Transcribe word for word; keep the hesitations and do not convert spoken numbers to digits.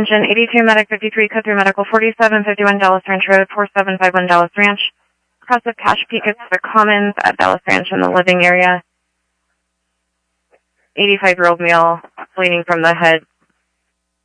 Attention, eighty-two Medic fifty-three, code three Medical forty-seven fifty-one Dallas Ranch Road, four seven five one Dallas Ranch. Cross of Cache Peak at the Commons at Dallas Ranch in the living area. eighty-five-year-old male bleeding from the head,